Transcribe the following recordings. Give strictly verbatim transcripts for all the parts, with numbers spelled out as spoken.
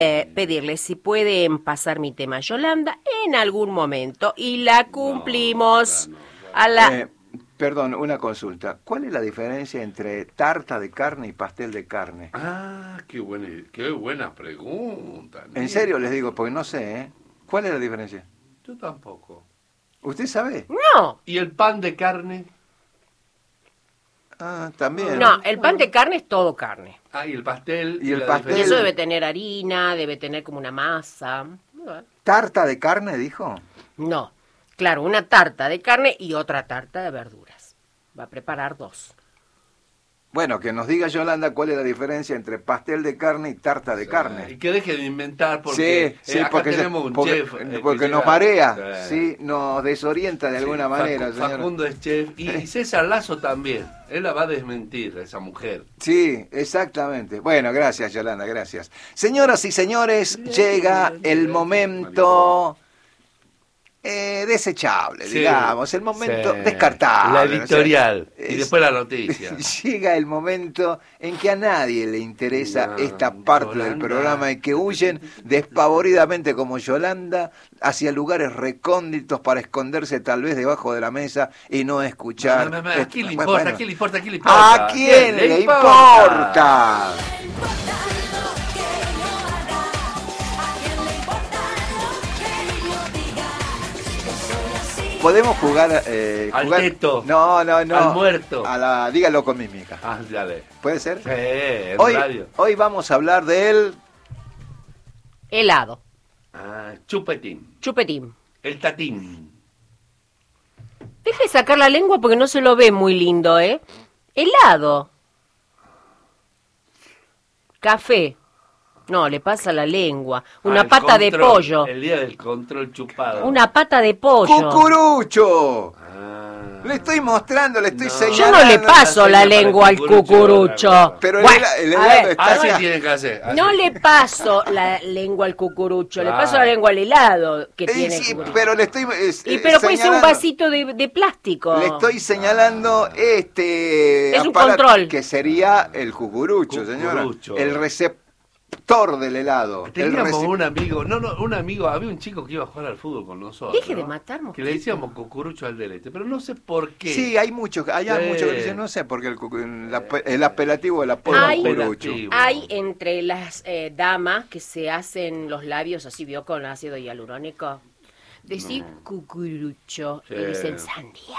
Eh, pedirle si pueden pasar mi tema Yolanda en algún momento y la cumplimos No, no, no, a la... Eh, perdón, una consulta. ¿Cuál es la diferencia entre tarta de carne y pastel de carne? Ah, qué buena, qué buena pregunta. En serio les digo, porque no sé, ¿eh? ¿Cuál es la diferencia? Yo tampoco. ¿Usted sabe? No, ¿Y el pan de carne? Ah, también. no, el pan de carne es todo carne. Ah, y el pastel. Y el la pastel. Y diferencia. eso debe tener harina, debe tener como una masa. ¿Tarta de carne, dijo? No, claro, una tarta de carne y otra tarta de verduras. Va a preparar dos. Bueno, que nos diga Yolanda cuál es la diferencia entre pastel de carne y tarta de Y carne. que deje de inventar porque Sí, sí, eh, acá porque, tenemos un porque, chef. eh, porque que nos llega- marea, Sí. sí, nos desorienta de Sí, alguna Facu- manera, señora. Facundo es chef y César Lazo también. Él la va a desmentir, a esa mujer. Sí, exactamente. Bueno, gracias, Yolanda, gracias. Señoras y señores, llega el momento eh, desechable, Sí, digamos, el momento sí. descartable. La ¿no? editorial. O sea, Y es- después la noticia. Llega el momento en que a nadie le interesa No, esta parte del Yolanda. programa y que huyen despavoridamente como Yolanda hacia lugares recónditos para esconderse tal vez debajo de la mesa y no escuchar. No, no, no, ¿a quién le Bueno, importa? bueno. ¿A quién le importa? ¿A quién le importa? ¿A quién le importa? Podemos jugar, eh, Al jugar- teto. No, no, no. Al muerto. A la, dígalo con mímica. Ah, dale. ¿Puede ser? Sí, en Hoy, radio. hoy vamos a hablar del Helado, Ah, chupetín. chupetín. El tatín. Deje de sacar la lengua porque no se lo ve muy lindo, ¿eh? Helado. Café. No, le pasa la lengua. Una Ah, el pata de control, pollo. El día del control chupado. Una pata de pollo. cucurucho. Ah. Le estoy mostrando, le estoy No. señalando. Yo no le paso la la seña para lengua al el cucurucho, cucurucho. la Pero el, Bueno, hela- el a helado ver, está Así acá. tienen que hacer. así. no le paso la lengua al cucurucho, le Ah. paso la lengua al helado que Eh, tiene el sí, cucurucho. pero le estoy es- Y eh, pero puede ser un señalando- vasito de, de plástico. Le estoy señalando este Es un aparato control. que sería el cucurucho, señora. Cucurucho. El receptor del helado. El Teníamos rece- un amigo, no, no, un amigo, había un chico que iba a jugar al fútbol con nosotros. Deje de matar Que mosquitos. le decíamos cucurucho al delete, pero no sé por qué. Sí, hay muchos, hay Sí. muchos que dicen, no sé, porque el, cucu- el ape- el apelativo del apodo Ay. cucurucho. Apelativo. Hay entre las eh, damas que se hacen los labios así, vio, con ácido hialurónico. Decir cucurucho Sí. y dicen sandía.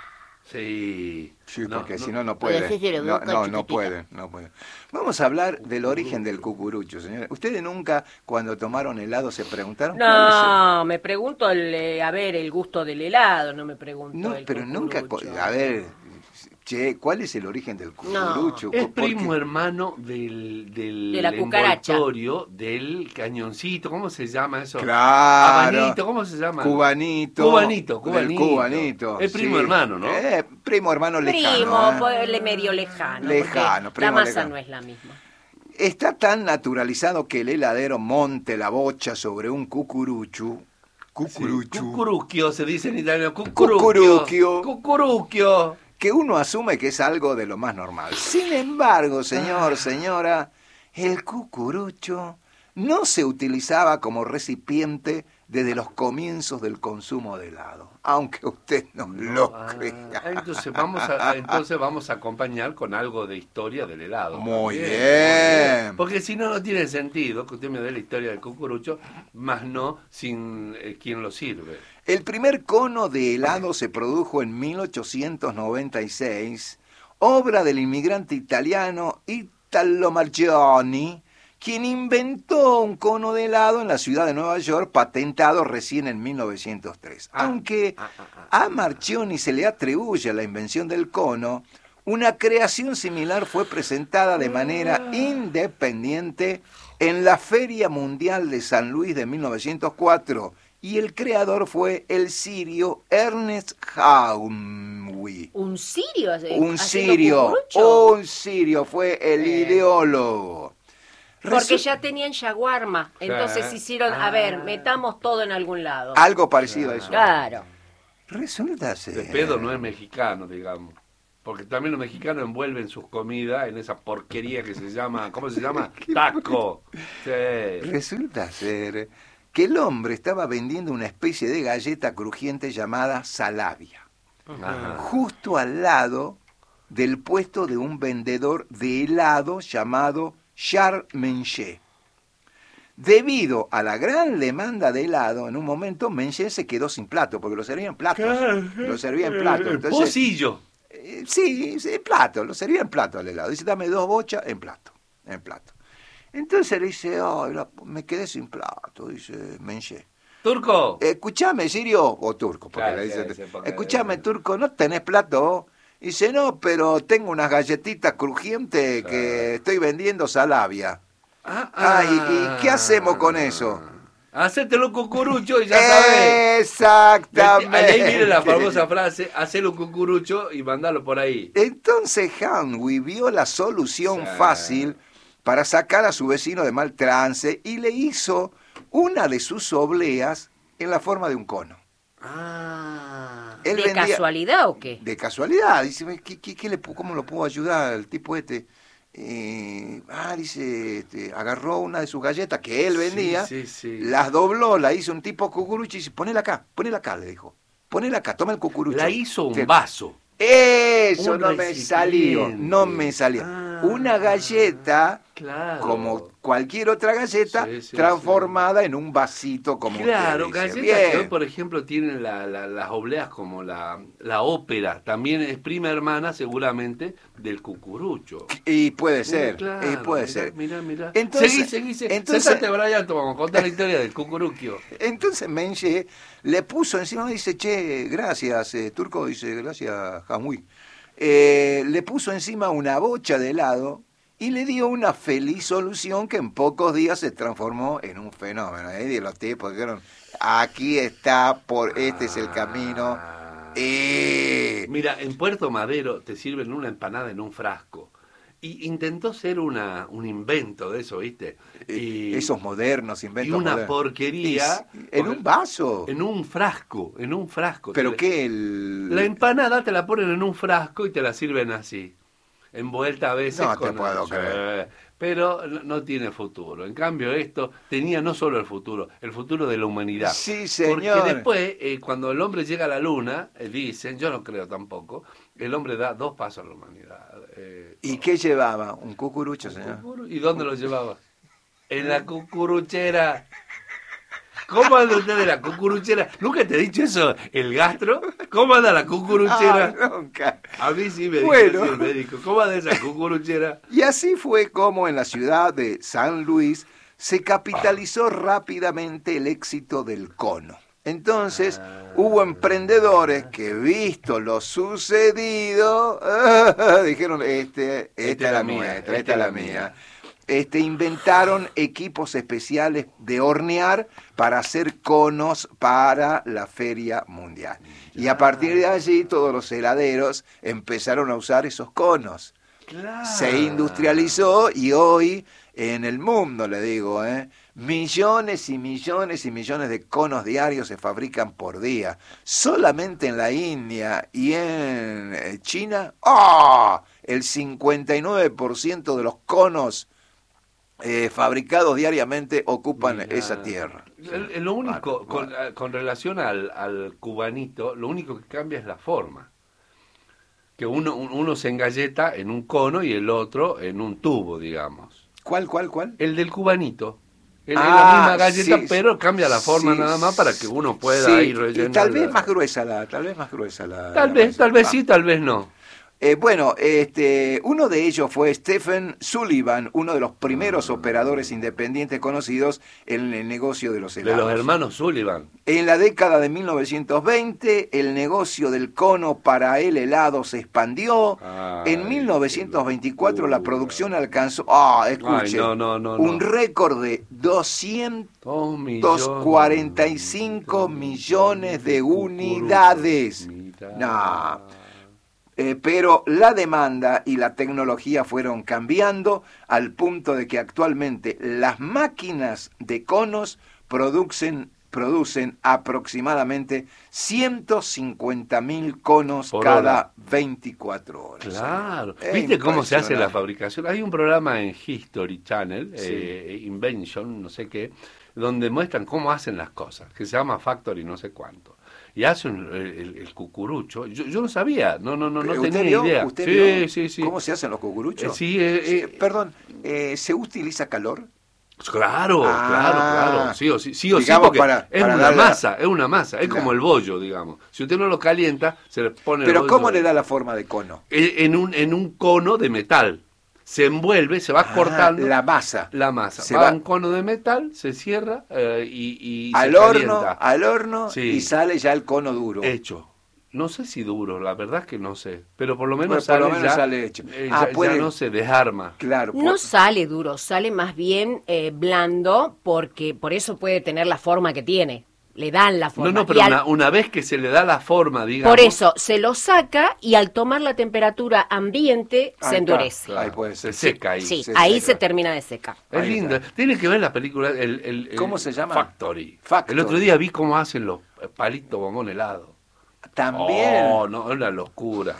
Sí. Sí, No, porque no, si no, no Puede puede. hacerse la No, boca no, no chiquitita. puede, no puede. Vamos a hablar del origen del cucurucho, señores. ¿Ustedes nunca, cuando tomaron helado, se preguntaron cuál No, me pregunto, el, eh, a ver, el gusto del helado, no me pregunto es el... No, el pero nunca... co- cucurucho. A ver, che, ¿cuál es el origen del cucurucho? Es ¿Por qué? primo hermano del, del De la cucaracha. envoltorio, del cañoncito, ¿cómo se llama eso? Claro. Abanito, ¿cómo se llama? Cubanito. Cubanito, del cubanito. cubanito. Es primo sí. hermano, ¿no? Eh, primo hermano lejano. Primo, ¿eh? pues, le- medio lejano. Lejano, porque la primo masa lejano. no es la misma. Está tan naturalizado que el heladero monte la bocha sobre un cucurucho. Cucurucho. Cucurucchio se dice en italiano. Cucurucchio. Cucurucchio. Cucurucchio. Que uno asume que es algo de lo más normal. Sin embargo, señor, señora, el cucurucho no se utilizaba como recipiente desde los comienzos del consumo de helado, aunque usted no, lo Ah, crea. entonces vamos a entonces vamos a acompañar con algo de historia del helado. Muy También, bien. muy bien. Porque si no, no tiene sentido que usted me dé la historia del cucurucho, más no sin eh, quien lo sirve. El primer cono de helado se produjo en mil ochocientos noventa y seis, obra del inmigrante italiano Italo Marchionni, quien inventó un cono de helado en la ciudad de Nueva York, patentado recién en mil novecientos tres. Ah, Aunque ah, ah, ah, a Marchionni se le atribuye la invención del cono, una creación similar fue presentada de manera independiente en la Feria Mundial de San Luis de mil novecientos cuatro, y el creador fue el sirio Ernest Haumy. ¿Un sirio? hace- Un haciendo sirio, cucurucho? un sirio, fue el Eh. ideólogo. Porque Resu- ya tenían shawarma, entonces Sí. hicieron, a Ah. ver, metamos todo en algún lado. Algo parecido a eso. Claro. Resulta De ser... pedo no es mexicano, digamos. Porque también los mexicanos envuelven sus comidas en esa porquería que se llama, ¿cómo se llama? Taco. Sí. Resulta ser que el hombre estaba vendiendo una especie de galleta crujiente llamada Salavia, Ajá. justo al lado del puesto de un vendedor de helado llamado Charles Menché. Debido a la gran demanda de helado, en un momento Menché se quedó sin plato, porque lo servían en platos. Lo servían en platos. El pocillo. Eh, sí, sí, en plato, lo servía en plato al helado. Dice, dame dos bochas en plato, en plato. Entonces le dice, oh, me quedé sin plato, dice Menché. Turco. Escuchame, Sirio, o turco, porque Claro, le dice, sí, sí, porque- escuchame, turco, ¿no tenés plato? Dice, no, pero tengo unas galletitas crujientes que estoy vendiendo Salavia. Ah, Ah, ¿y, y qué hacemos con eso? Hacételo cucurucho y ya sabés. Exactamente. Ahí viene la famosa frase, hacelo cucurucho y mandalo por ahí. Entonces Hanwi vio la solución Sí. fácil para sacar a su vecino de mal trance y le hizo una de sus obleas en la forma de un cono. Ah. Él ¿De vendía- casualidad o qué? De casualidad, dice, ¿qué, qué, qué le, pu- ¿cómo lo puedo ayudar el tipo este? Eh, ah, dice, este, agarró una de sus galletas que él vendía, Sí, sí, sí. las dobló, la hizo un tipo cucurucho y dice, ponela acá, ponela acá, le dijo. Ponela acá, toma el cucurucho. La hizo un Sí. vaso. Eso Un no me recipiente. salió, no me salió. Ah, Una galleta, claro. como cualquier otra galleta, Sí, sí, transformada en un vasito como Claro, usted dice. galletas que hoy, Bien. por ejemplo, tienen la- la- las obleas como la, la ópera. También es prima hermana, seguramente, del cucurucho. Y puede ser, Claro, y puede mirá, ser. Mirá, mirá. Entonces- seguí, seguí, seguí. entonces- Sentate, Brian, vamos a contar la historia del cucuruquio. Entonces Menche le puso encima, dice, che, gracias, eh, Turco, dice, gracias, Hanwi. Eh, le puso encima una bocha de helado y le dio una feliz solución que en pocos días se transformó en un fenómeno. ¿eh? Y los tipos dijeron, aquí está, por este es el camino. Ah. Eh, Mira, en Puerto Madero te sirven una empanada en un frasco. Y intentó ser una, un invento de eso, ¿viste? Y, esos modernos inventos y una modernos. porquería. Y- en porque- un vaso. En un frasco, en un frasco. ¿Pero Te- qué? El... La empanada te la ponen en un frasco y te la sirven así. Envuelta a veces No te con... puedo Sí, creer. pero no, no tiene futuro. En cambio esto tenía no solo el futuro, el futuro de la humanidad. Sí, señor. Porque después, eh, cuando el hombre llega a la luna, eh, dicen, yo no creo tampoco, el hombre da dos pasos a la humanidad. eh, ¿Y qué llevaba? Un cucurucho, señor. ¿Y dónde lo llevaba? En la cucuruchera. ¿Cómo anda usted de la cucuruchera? ¿Nunca te he dicho eso, el gastro? ¿Cómo anda la cucuruchera? Ah, nunca. A mí sí me dijo Bueno. así el médico. ¿Cómo anda esa cucuruchera? Y así fue como en la ciudad de San Luis se capitalizó rápidamente el éxito del cono. Entonces hubo emprendedores que, visto lo sucedido, dijeron, este, esta es la nuestra, esta es la mía. Este, inventaron equipos especiales de hornear para hacer conos para la Feria Mundial. Y a partir de allí todos los heladeros empezaron a usar esos conos. Claro. Se industrializó y hoy en el mundo, le digo, ¿eh? millones y millones y millones de conos diarios se fabrican por día. Solamente en la India y en eh, China, ¡ah! el cincuenta y nueve por ciento de los conos eh, fabricados diariamente ocupan Mirá. esa tierra. El- el- lo único, Bueno, con, bueno. con relación al, al cubanito, lo único que cambia es la forma. Que uno, un- uno se engalleta en un cono y el otro en un tubo, digamos. ¿Cuál, cuál, cuál? El del cubanito. Es Ah, la misma galleta, sí, pero cambia la forma sí, nada más para que uno pueda sí, ir y rellenando. tal vez más gruesa la, tal vez más gruesa la. Tal la vez, masa. tal vez Ah. sí, tal vez no. Eh, bueno, este, uno de ellos fue Stephen Sullivan, uno de los primeros operadores independientes conocidos en el negocio de los De helados. los hermanos Sullivan. En la década de mil novecientos veinte, el negocio del cono para el helado se expandió. Ay, En mil novecientos veinticuatro qué la locura. producción alcanzó, ah, escuche, Ay, no, no, no, un no. récord de doscientos Dos millones. cuarenta y cinco millones de unidades. Mirá. No. Eh, pero la demanda y la tecnología fueron cambiando al punto de que actualmente las máquinas de conos producen producen aproximadamente ciento cincuenta mil conos Por cada hora. veinticuatro horas. Claro. Es ¿Viste cómo se hace la impresionante. fabricación? Hay un programa en History Channel, Sí. eh, Invention, no sé qué, donde muestran cómo hacen las cosas, que se llama Factory no sé cuánto. Y hacen el, el, el cucurucho. Yo, yo no sabía, no no no, no ¿Usted tenía vio? idea. ¿Usted Sí, vio sí, sí. ¿Cómo se hacen los cucuruchos? Eh, sí, eh, Sí, eh, perdón, eh, ¿se utiliza calor? Claro, Ah, claro, claro. Sí o sí, sí, o sí digamos, porque para- es para una darle- masa, es una masa, es Claro. como el bollo, digamos. Si usted no lo calienta, se le pone el Pero bollo ¿cómo le da la forma de cono? en un, en un cono de metal. Se envuelve, se va Ah, cortando la masa. la masa. Se va, va- a un cono de metal, se cierra eh, y, y al se horno, calienta. al horno Sí. y sale ya el cono duro. Hecho. No sé si duro, la verdad es que no sé. Pero por lo menos, Bueno, por sale, lo menos ya, sale hecho. eh, Ah, ya, ya puede- no se desarma. Claro. No por- sale duro, sale más bien eh, blando, porque por eso puede tener la forma que tiene. Le dan la No, forma. no, Y pero al- una, una vez que se le da la forma, digamos. por eso se lo saca y al tomar la temperatura ambiente Ahí se está, endurece. claro. Ahí puede ser. Se seca ahí. Sí, se ahí seca. se termina de secar. Es Ahí linda. está. Tiene que ver la película. El, el- el- ¿Cómo se llama? Factory. Factory. El otro día vi cómo hacen los palitos bombón helado. También. Oh, no, es una locura.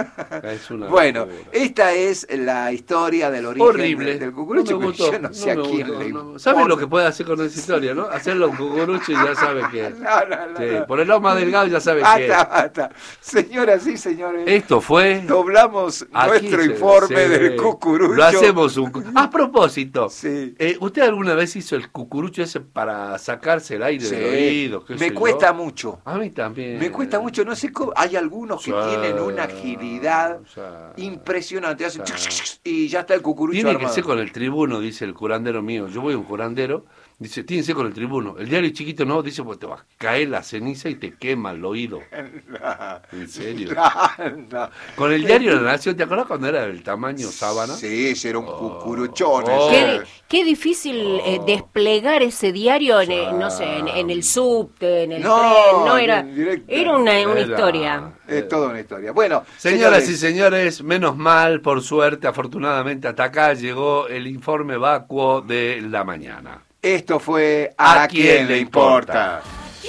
Es una Bueno, locura. esta es la historia del origen Horrible. de- del cucurucho, No me que gustó, yo no sé no a me quién gustó, le no. importa. ¿Saben lo que puede hacer con esa historia, no? Hacerlo un cucurucho y ya sabe que... No, no, no, Sí, no. por el lado más delgado ya sabe que... Basta, basta. Señoras y señores, Esto fue... doblamos Aquí nuestro se- informe sí. del cucurucho. Lo hacemos un... cu- A propósito, Sí. eh, ¿usted alguna vez hizo el cucurucho ese para sacarse el aire Sí. del oído? qué Me sé cuesta yo? mucho. A mí también. Me cuesta mucho, no sé cómo. Hay algunos que Sí, tienen una agilidad sí. impresionante. Hacen Sí. chic, chic, chic, y ya está el cucurucho Tiene que armado. ser con el tribuno, dice el curandero mío. Yo voy a un curandero, dice, tiene que ser con el tribuno. El diario chiquito no, dice, pues te va a caer la ceniza y te quema el oído. ¿En serio? No, no. Con el diario de la Nación, ¿te acuerdas cuando era del tamaño sábana? Sí, ese era un Oh. cucuruchón. Oh. ese. Qué, qué difícil eh, desplegar ese diario en, eh, no sé, en, en el subte, en el No, tren, no era, en directo. era una, una Era- historia. Es toda una historia. Bueno, Señoras y señores, menos mal, por suerte, afortunadamente, hasta acá llegó el informe vacuo de la mañana. esto fue ¿A, ¿A quién, quién le le importa?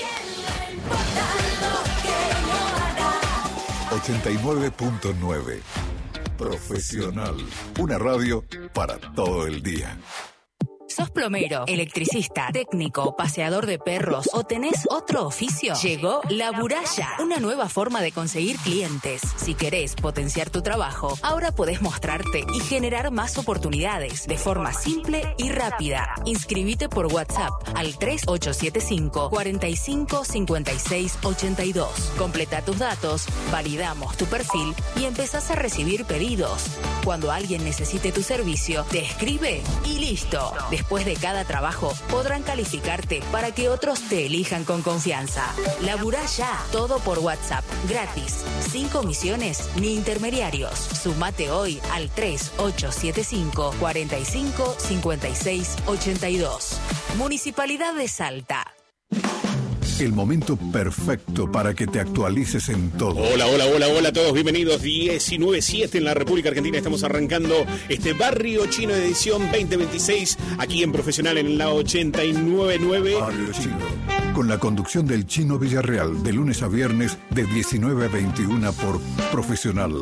ochenta y nueve punto nueve. Profesional. Una radio para todo el día. ¿Sos plomero, electricista, técnico, paseador de perros o tenés otro oficio? Llegó La Buralla, una nueva forma de conseguir clientes. Si querés potenciar tu trabajo, ahora podés mostrarte y generar más oportunidades de forma simple y rápida. Inscribite por WhatsApp al tres ocho siete cinco, cuatro cinco, cinco seis ocho dos. Completa tus datos, validamos tu perfil y empezás a recibir pedidos. Cuando alguien necesite tu servicio, te escribe y listo. Después de cada trabajo, podrán calificarte para que otros te elijan con confianza. Laburá ya, todo por WhatsApp, gratis, sin comisiones ni intermediarios. Sumate hoy al tres ocho siete cinco, cuatro cinco, cinco seis ocho dos. Municipalidad de Salta. El momento perfecto para que te actualices en todo. Hola, hola, hola, hola a todos, bienvenidos. diecinueve siete en la República Argentina. Estamos arrancando este Barrio Chino de edición veinte veintiséis aquí en Profesional en la ochenta y nueve punto nueve. Barrio Chino. Con la conducción del Chino Villarreal de lunes a viernes de diecinueve a veintiuno por Profesional.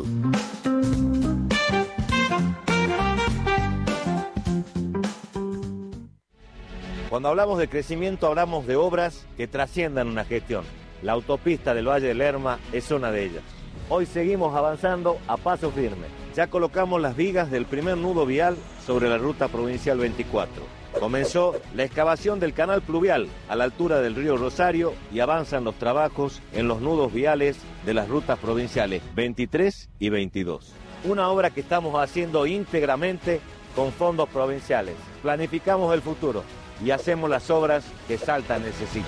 Cuando hablamos de crecimiento hablamos de obras que trasciendan una gestión. La autopista del Valle del Lerma es una de ellas. Hoy seguimos avanzando a paso firme. Ya colocamos las vigas del primer nudo vial sobre la ruta provincial veinticuatro. Comenzó la excavación del canal pluvial a la altura del río Rosario y avanzan los trabajos en los nudos viales de las rutas provinciales veintitrés y veintidós. Una obra que estamos haciendo íntegramente con fondos provinciales. Planificamos el futuro y hacemos las obras que Salta necesita.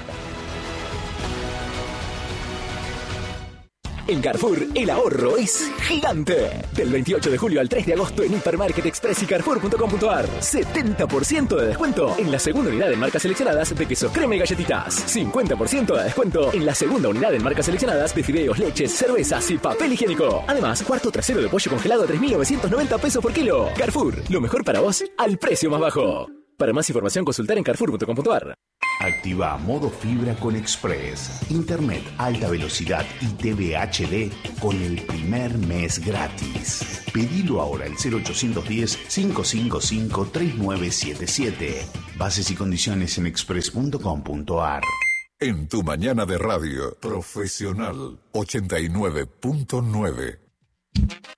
En Carrefour, el ahorro es gigante. Del veintiocho de julio al tres de agosto en Hipermarket Express y Carrefour punto com punto ar. setenta por ciento de descuento en la segunda unidad en marcas seleccionadas de queso crema y galletitas. cincuenta por ciento de descuento en la segunda unidad en marcas seleccionadas de fideos, leches, cervezas y papel higiénico. Además, cuarto trasero de pollo congelado a tres mil novecientos noventa pesos por kilo. Carrefour, lo mejor para vos al precio más bajo. Para más información consultar en Carrefour punto com punto ar. Activa modo fibra con Express, internet alta velocidad y T V H D con el primer mes gratis. Pedilo ahora al cero ochocientos diez, cinco cinco cinco, tres nueve siete siete. Bases y condiciones en express punto com punto ar. En tu mañana de radio, Profesional ochenta y nueve punto nueve.